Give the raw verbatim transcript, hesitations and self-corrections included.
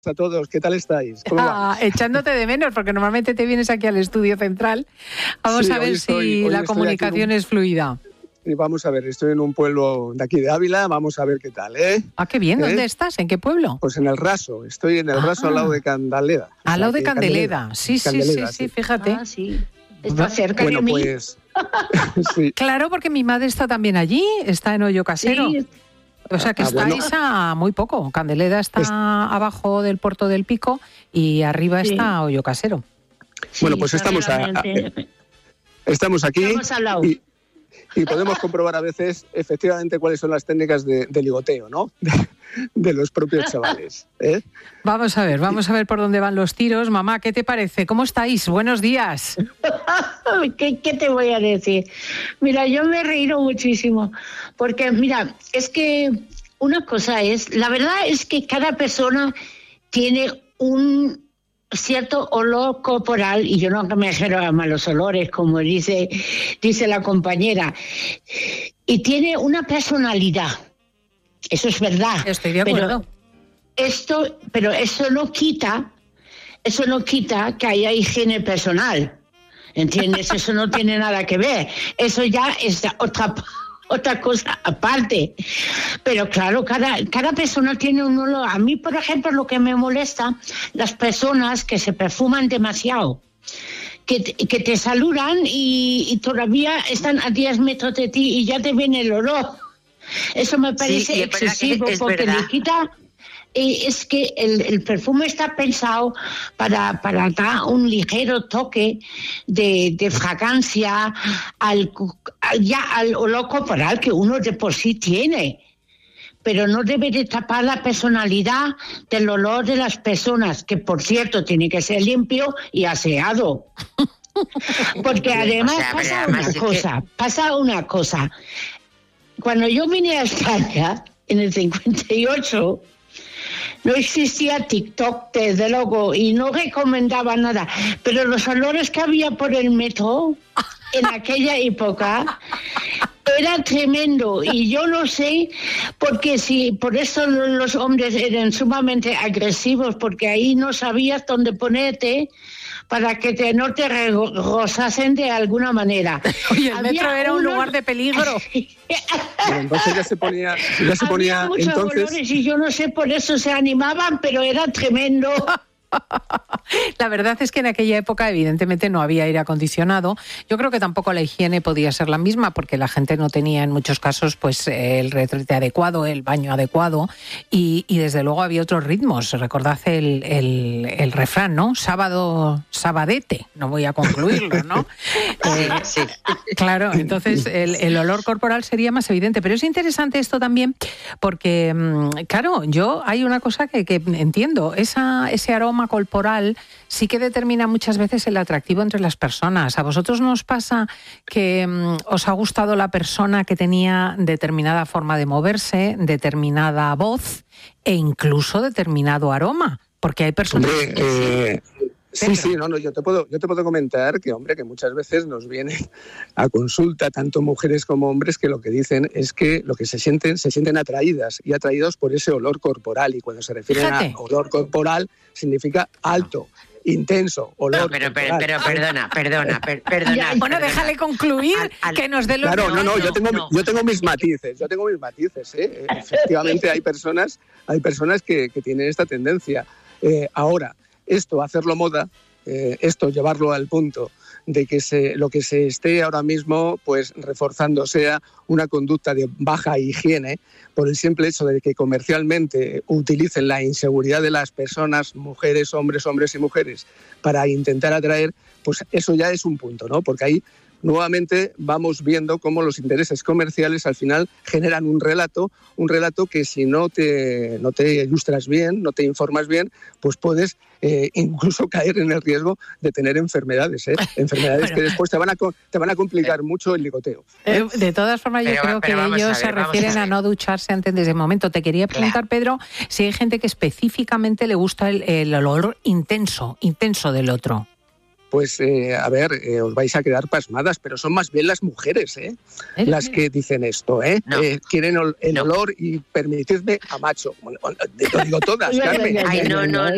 a todos, ¿qué tal estáis? ¿Cómo ah, echándote de menos, porque normalmente te vienes aquí al estudio central. Vamos sí, a ver estoy, si la comunicación un... es fluida. Y vamos a ver, estoy en un pueblo de aquí de Ávila, vamos a ver qué tal, ¿eh? Ah, qué bien, ¿Eh? ¿Dónde estás? ¿En qué pueblo? Pues en el Raso, estoy en el ah. Raso al lado de Candaleda. Al lado de Candeleda, Candeleda. Sí, Candeleda, sí, sí, sí, fíjate. Ah, sí. Está cerca bueno, de mí. Pues, sí. Claro, porque mi madre está también allí, está en Hoyo Casero. Sí. O sea que ah, estáis bueno. a muy poco. Candeleda está es... abajo del Puerto del Pico y arriba sí. está Hoyo Casero. Sí, bueno, pues estamos, a, a, estamos aquí estamos al lado. Y, y podemos comprobar a veces efectivamente cuáles son las técnicas de, de ligoteo, ¿no? De, de los propios chavales. ¿eh? Vamos a ver, vamos a ver por dónde van los tiros. Mamá, ¿qué te parece? ¿Cómo estáis? Buenos días. ¿Qué, ¿Qué te voy a decir? Mira, yo me he reído muchísimo, porque mira, es que una cosa es, la verdad es que cada persona tiene un cierto olor corporal, y yo no me refiero a malos olores, como dice, dice la compañera, y tiene una personalidad. Eso es verdad. Estoy de acuerdo. Pero esto, pero eso no quita, eso no quita que haya higiene personal. ¿Entiendes? Eso no tiene nada que ver. Eso ya es otra, otra cosa aparte. Pero claro, cada, cada persona tiene un olor. A mí, por ejemplo, lo que me molesta, las personas que se perfuman demasiado. Que te, que te saludan y, y todavía están a diez metros de ti y ya te viene el olor. Eso me parece sí, excesivo es porque verdad. le quita... Eh, es que el, el perfume está pensado para, para dar un ligero toque de, de fragancia al, al, ya al olor corporal que uno de por sí tiene. Pero no debe de tapar la personalidad del olor de las personas, que por cierto tiene que ser limpio y aseado. Porque además o sea, pasa una cosa, que... pasa una cosa. Cuando yo vine a España en el cincuenta y ocho, no existía TikTok, desde luego, y no recomendaba nada. Pero los olores que había por el metro en aquella época era tremendo. Y yo no sé, porque si por eso los hombres eran sumamente agresivos, porque ahí no sabías dónde ponerte para que te, no te rozasen de alguna manera. Oye, el Había metro era unos... un lugar de peligro. Bueno, entonces ya se ponía, ya se ponía Había muchos entonces... olores y yo no sé, por eso se animaban, pero era tremendo. La verdad es que en aquella época evidentemente no había aire acondicionado. Yo creo que tampoco la higiene podía ser la misma porque la gente no tenía en muchos casos pues el retrete adecuado, el baño adecuado y, y desde luego había otros ritmos. Recordad el, el, el refrán, ¿no? Sábado, sabadete. No voy a concluirlo, ¿no? eh, sí. Claro, entonces el, el olor corporal sería más evidente. Pero es interesante esto también porque, claro, yo hay una cosa que, que entiendo. Esa, ese aroma corporal sí que determina muchas veces el atractivo entre las personas. ¿A vosotros no os pasa que um, os ha gustado la persona que tenía determinada forma de moverse, determinada voz e incluso determinado aroma? Porque hay personas... Hombre, que eh, sí, sí, no, no, yo te puedo, yo te puedo comentar que, hombre, que muchas veces nos vienen a consulta tanto mujeres como hombres que lo que dicen es que lo que se sienten, se sienten atraídas y atraídos por ese olor corporal, y cuando se refieren Fíjate. a olor corporal significa alto, intenso, olor no, pero, pero, corporal. pero perdona, perdona, per, perdona. Ya, bueno, perdona. déjale concluir al, al, que nos dé los... Claro, no, no, yo tengo, no. yo tengo mis matices, yo tengo mis matices, ¿eh? Efectivamente hay personas, hay personas que, que tienen esta tendencia. Eh, ahora, esto, hacerlo moda, eh, esto, llevarlo al punto de que se, lo que se esté ahora mismo pues reforzando sea una conducta de baja higiene por el simple hecho de que comercialmente utilicen la inseguridad de las personas, mujeres, hombres, hombres y mujeres, para intentar atraer, pues eso ya es un punto, ¿no? Porque ahí nuevamente vamos viendo cómo los intereses comerciales al final generan un relato, un relato que si no te, no te ilustras bien, no te informas bien, pues puedes eh, incluso caer en el riesgo de tener enfermedades, ¿eh? enfermedades bueno, que después te van a, te van a complicar eh, mucho el ligoteo. ¿eh? De todas formas, yo pero, creo pero que ellos ver, se refieren a, a no ducharse antes de ese momento. Te quería preguntar, Pedro, si hay gente que específicamente le gusta el, el olor intenso, intenso del otro. Pues, eh, a ver, eh, os vais a quedar pasmadas, pero son más bien las mujeres, ¿eh? ¿Eh? Las que dicen esto, ¿eh? No. eh quieren ol- el no. olor y permitidme a macho. Bueno, te lo digo todas, Carmen. Ay, no, no,